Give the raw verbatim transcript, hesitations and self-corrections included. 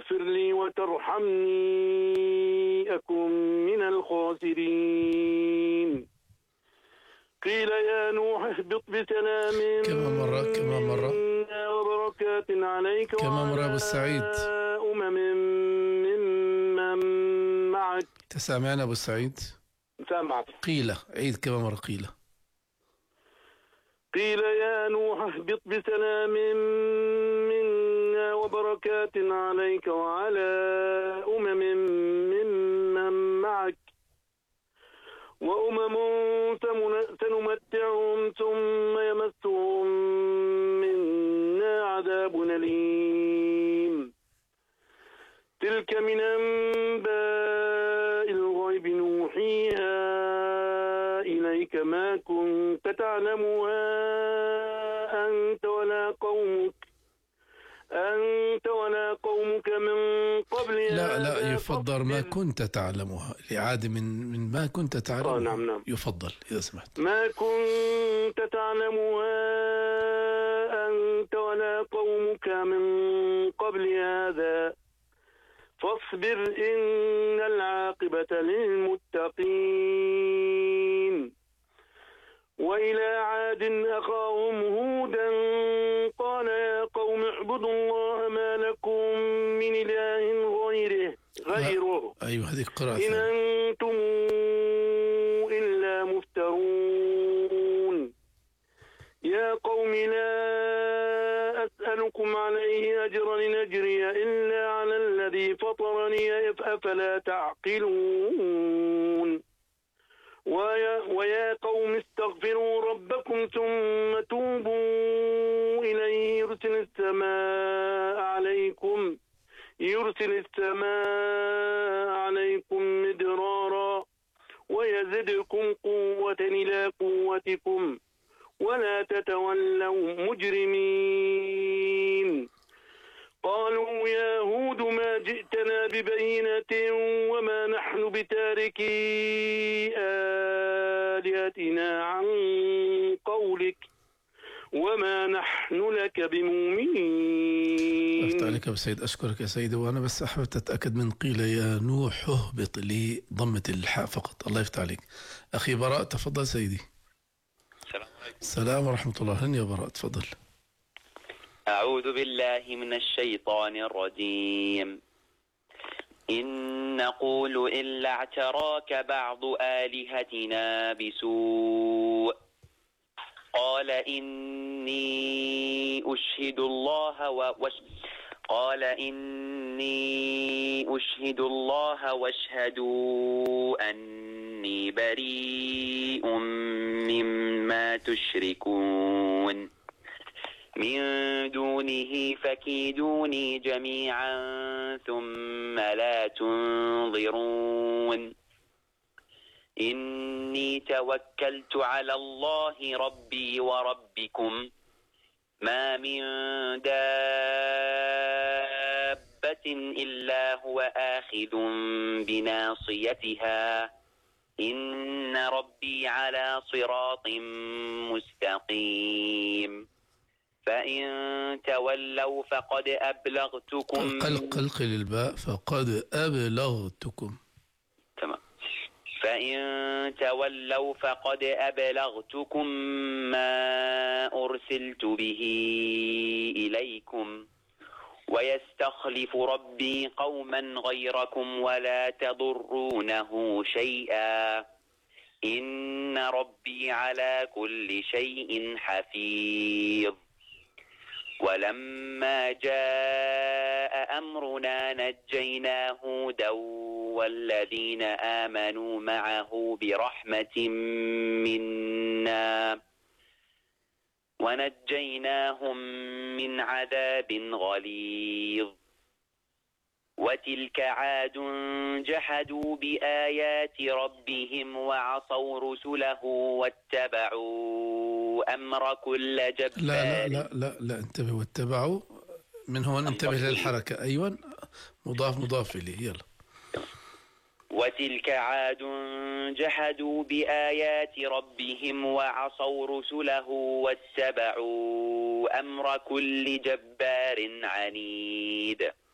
تغفر لي وترحمني أكن من الخاسرين. قيل يا نوح اهبط بسلام كما مرة كما مرة وبركات عليك كما مرة أبو السعيد. أمم ممن معك. تسامعنا أبو السعيد؟ سامعك. قيل عيد كما مرة. قيل قيل يا نوح اهبط بسلام منا وبركات عليك وعلى أمم ممن معك وأمم سنمتعهم ثم يمسهم منا عذاب أليم. تلك من أنباء الغيب نوحيها إليك ما كنت تعلمها أنت ولا قومك أنت ولا قومك من قبل. لا لا يفضل ما كنت تعلمها، الإعادة من من ما كنت تعلمها. نعم نعم. يفضل إذا سمحت. ما كنت تعلمها أنت ولا قومك من قبل هذا فاصبر إن العاقبة للمتقين. وإلى عاد أخاهم هودا قال يا قوم اعبدوا الله ما لكم من إله غيره غيره أيوة هذه قراءة. إن أنتم إلا مفترون. يا قوم لا أسألكم عليه أجرا إن أجري إلا على الذي فطرني أفلا تعقلون. ويا, ويا قوم استغفروا ربكم ثم توبوا إليه يرسل السماء عليكم يرسل السماء عليكم مدرارا ويزدكم قوة إلى قوتكم ولا تتولوا مجرمين. قالوا يا هود ما جئتنا ببينة وما نحن بتاركي آلهتنا عن قولك وما نحن لك بمؤمنين. أفتح عليك أبو سيد. أشكرك يا سيدي. وأنا بس أحببت أتأكد من قيل يا نوح اهبط لي ضمة الحاء فقط. الله يفتح عليك. أخي براء تفضل سيدي. السلام عليكم. السلام ورحمة الله. هن يا براء تفضل. أعوذ بالله من الشيطان الرجيم. إن نقول إلا اعتراك بعض آلهتنا بسوء قال إني أشهد الله وش قال إني أشهد الله واشهدوا أني بريء مما تشركون من دونه فكيدوني جميعا ثم لا تنظرون. إني توكلت على الله ربي وربكم ما من دابة إلا هو آخذ بناصيتها إن ربي على صراط مستقيم. فإن تولوا فقد أبلغتكم. قلقل قل الباء فقد أبلغتكم. تمام. فإن تولوا فقد أبلغتكم ما أرسلت به إليكم ويستخلف ربي قوما غيركم ولا تضرونه شيئا إن ربي على كل شيء حفيظ. ولما جاء أمرنا نجينا هودا والذين آمنوا معه برحمة منا ونجيناهم من عذاب غليظ. وتلك عاد جحدوا بآيات ربهم وعصوا رسله واتبعوا أمر كل جبار. لا لا لا لا, لا انتبه. واتبعوا من هون انتبه للحركة. أيوة مضاف مضاف إليه. يلا. وتلك عاد جحدوا بآيات ربهم وعصوا رسله واتبعوا أمر كل جبار عنيد.